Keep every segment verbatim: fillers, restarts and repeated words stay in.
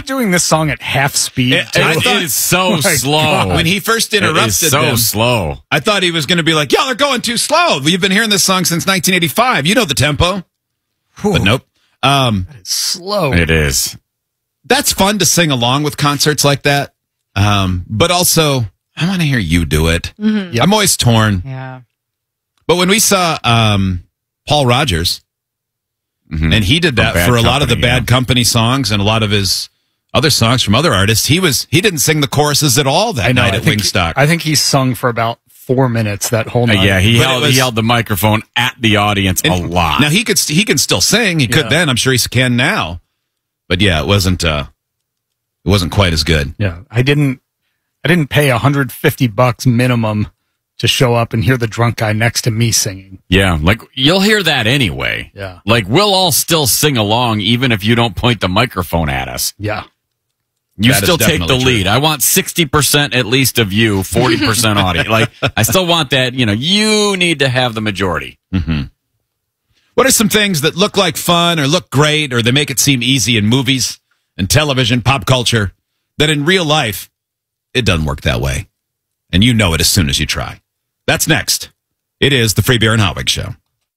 doing this song at half speed? It, I thought, it is so oh slow. God. When he first interrupted it is so them, slow. I thought he was going to be like, y'all are going too slow. You've been hearing this song since nineteen eighty-five. You know the tempo. Whew. But nope. Um, It's slow. It is. that's fun to sing along with concerts like that. Um, but also, I want to hear you do it. Mm-hmm. I'm always torn. Yeah. But when we saw um, Paul Rogers, Mhm. and he did that Bad for a lot of the Company, Bad yeah. Company songs and a lot of his other songs from other artists, he was he didn't sing the choruses at all that I know. night I at think, Wingstock. I think he sung for about four minutes that whole Uh, night. yeah, he But it held, was- he held the microphone at the audience a And lot. Now he could st- he can still sing. He could Yeah. then. I'm sure he can now. But yeah, it wasn't uh, it wasn't quite as good. Yeah, I didn't. I didn't pay one hundred fifty bucks minimum to show up and hear the drunk guy next to me singing. Yeah, like you'll hear that anyway. Yeah. Like we'll all still sing along even if you don't point the microphone at us. Yeah. You That is still take the definitely true. lead. I want sixty percent at least of you, forty percent audience. Like I still want that, you know, you need to have the majority. What are some things that look like fun or look great or they make it seem easy in movies and television, pop culture, that in real life, it doesn't work that way? And you know it as soon as you try. That's next. It is the Free Beer and Hot Wings Show.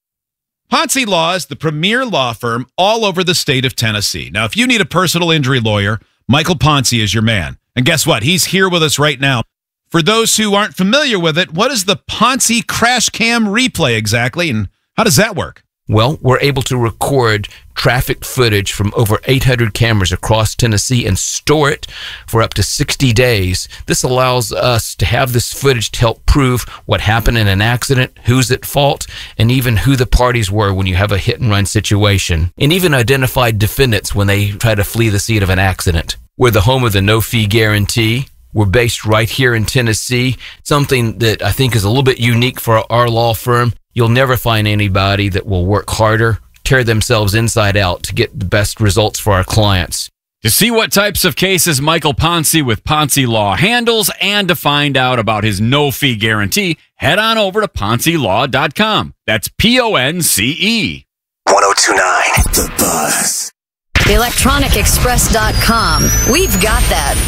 Ponce Law is the premier law firm all over the state of Tennessee. Now, if you need a personal injury lawyer, Michael Ponce is your man. And guess what? He's here with us right now. For those who aren't familiar with it, what is the Ponce Crash Cam Replay exactly, and how does that work? Well, we're able to record traffic footage from over eight hundred cameras across Tennessee and store it for up to sixty days. This allows us to have this footage to help prove what happened in an accident, who's at fault, and even who the parties were when you have a hit-and-run situation, and even identify defendants when they try to flee the scene of an accident. We're the home of the no-fee guarantee. We're based right here in Tennessee, something that I think is a little bit unique for our law firm. You'll never find anybody that will work harder, tear themselves inside out to get the best results for our clients. To see what types of cases Michael Ponce with Ponce Law handles and to find out about his no-fee guarantee, head on over to ponce law dot com. That's P O N C E. one oh two point nine The Buzz. electronic express dot com. We've got that.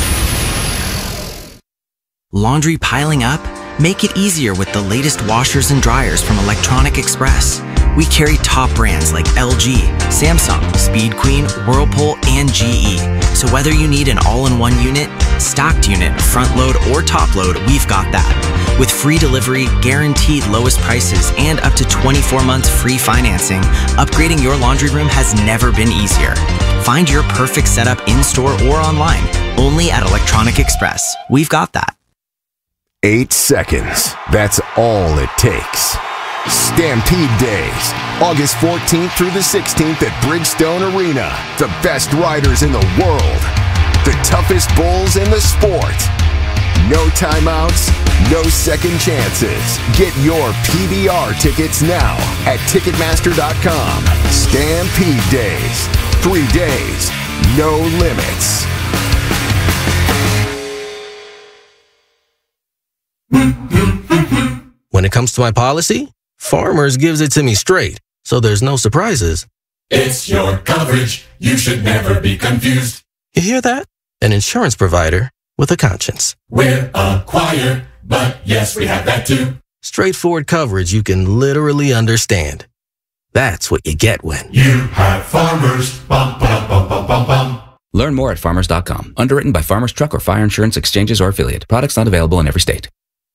Laundry piling up? Make it easier with the latest washers and dryers from Electronic Express. We carry top brands like L G, Samsung, Speed Queen, Whirlpool, and G E. So whether you need an all-in-one unit, stocked unit, front load, or top load, we've got that. With free delivery, guaranteed lowest prices, and up to twenty-four months free financing, upgrading your laundry room has never been easier. Find your perfect setup in-store or online, only at Electronic Express. We've got that. Eight seconds. That's all it takes. Stampede Days, August fourteenth through the sixteenth at Bridgestone Arena. The best riders in the world. The toughest bulls in the sport. No timeouts, no second chances. Get your P B R tickets now at Ticketmaster dot com. Stampede Days. Three days, no limits. When it comes to my policy, Farmers gives it to me straight, so there's no surprises. It's your coverage. You should never be confused. You hear that? An insurance provider with a conscience. We're a choir, but yes, we have that too. Straightforward coverage you can literally understand. That's what you get when you have Farmers. Bum, bum, bum, bum, bum, bum. Learn more at farmers dot com. Underwritten by Farmers Truck or Fire Insurance Exchanges or Affiliate. Products not available in every state.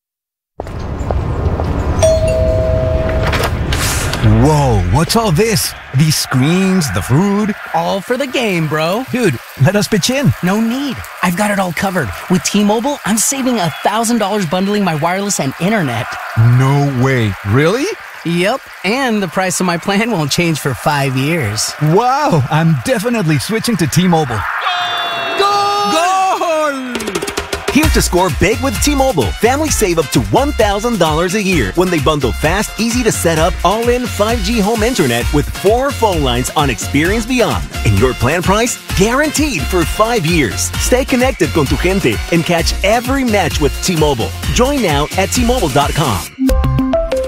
Whoa, what's all this? These screens, the food? All for the game, bro. Dude, let us pitch in. No need. I've got it all covered. With T-Mobile, I'm saving one thousand dollars bundling my wireless and internet. No way. Really? Yep, and the price of my plan won't change for five years. Wow, I'm definitely switching to T-Mobile. Goal! Goal! Here to score big with T-Mobile. Families save up to one thousand dollars a year when they bundle fast, easy to set up, all-in five G home internet with four phone lines on Experience Beyond. And your plan price? Guaranteed for five years. Stay connected con tu gente and catch every match with T-Mobile. Join now at T Mobile dot com.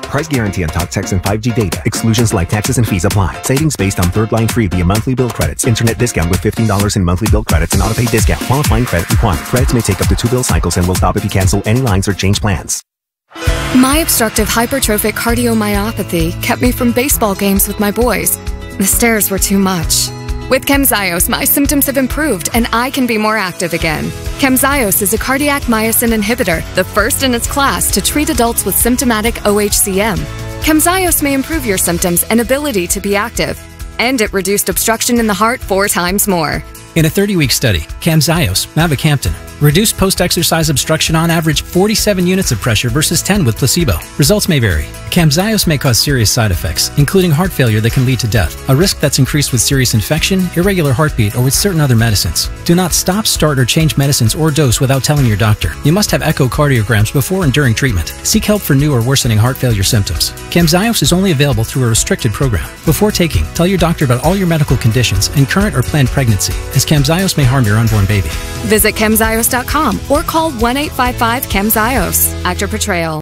Price guarantee on talk, text, and five G data. Exclusions like taxes and fees apply. Savings based on third line free via monthly bill credits. Internet discount with fifteen dollars in monthly bill credits and auto-pay discount. Qualifying credit required. Credits may take up to two bill cycles and will stop if you cancel any lines or change plans. My obstructive hypertrophic cardiomyopathy kept me from baseball games with my boys. The stairs were too much. With Camzyos, my symptoms have improved and I can be more active again. Camzyos is a cardiac myosin inhibitor, the first in its class to treat adults with symptomatic O H C M. Camzyos may improve your symptoms and ability to be active. And it reduced obstruction in the heart four times more. In a thirty-week study, Camzyos, mavacamten, reduced post-exercise obstruction on average forty-seven units of pressure versus ten with placebo. Results may vary. Camzyos may cause serious side effects, including heart failure that can lead to death, a risk that's increased with serious infection, irregular heartbeat, or with certain other medicines. Do not stop, start, or change medicines or dose without telling your doctor. You must have echocardiograms before and during treatment. Seek help for new or worsening heart failure symptoms. Camzyos is only available through a restricted program. Before taking, tell your doctor about all your medical conditions and current or planned pregnancy, as Camzyos may harm your unborn baby. Visit Camzyos dot com or call one eight five five Camzyos. Actor portrayal.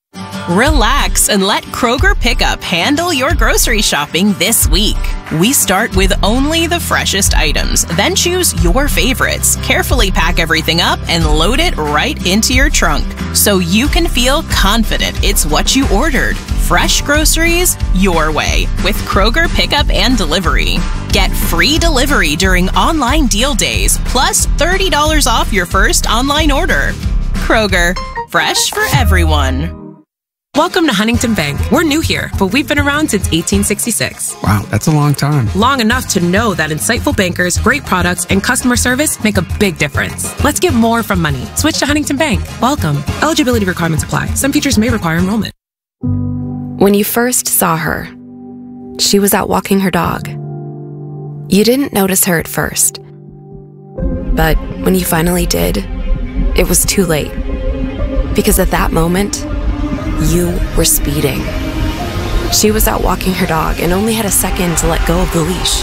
Relax and let Kroger Pickup handle your grocery shopping this week. We start with only the freshest items, then choose your favorites, carefully pack everything up, and load it right into your trunk so you can feel confident it's what you ordered. Fresh groceries your way with Kroger Pickup and Delivery. Get free delivery during online deal days, plus thirty dollars off your first online order. Kroger, fresh for everyone. Welcome to Huntington Bank. We're new here, but we've been around since eighteen sixty-six. Wow, that's a long time. Long enough to know that insightful bankers, great products, and customer service make a big difference. Let's get more from money. Switch to Huntington Bank. Welcome. Eligibility requirements apply. Some features may require enrollment. When you first saw her, she was out walking her dog. You didn't notice her at first. But when you finally did, it was too late. Because at that moment, you were speeding. She was out walking her dog and only had a second to let go of the leash.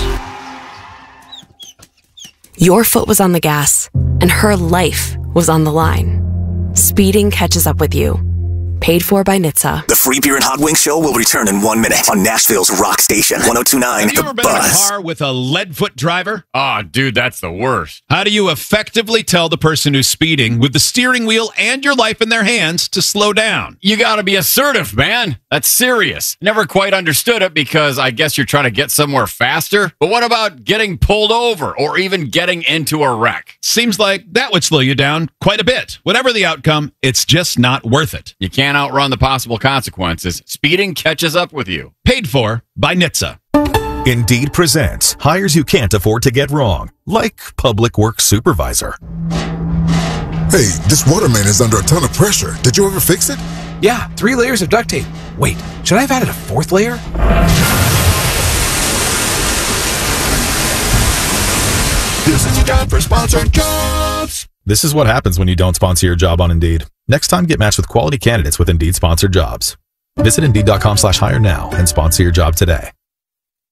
Your foot was on the gas, and her life was on the line. Speeding catches up with you. Paid for by N H T S A. The Free Beer and Hot Wings Show will return in one minute on Nashville's Rock Station, one oh two point nine Have you The ever been in a Buzz. car with a lead-foot driver? Oh, dude, that's the worst. How do you effectively tell the person who's speeding with the steering wheel and your life in their hands to slow down? You got to be assertive, man. That's serious. Never quite understood it because I guess you're trying to get somewhere faster. But what about getting pulled over or even getting into a wreck? Seems like that would slow you down quite a bit. Whatever the outcome, it's just not worth it. You can't outrun the possible consequences. Speeding catches up with you. Paid for by N H T S A. Indeed presents hires you can't afford to get wrong, like public works supervisor. Hey, this water main is under a ton of pressure. Did you ever fix it? Yeah, three layers of duct tape. Wait, should I have added a fourth layer? This is a job for sponsored jobs. This is what happens when you don't sponsor your job on Indeed. Next time, get matched with quality candidates with Indeed sponsored jobs. Visit Indeed.com slash hire now and sponsor your job today.